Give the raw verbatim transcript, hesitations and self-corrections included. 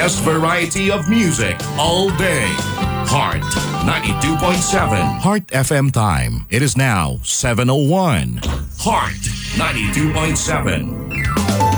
best variety of music all day. Heart ninety-two point seven. Heart F M time. It is now seven oh one. Heart ninety-two point seven.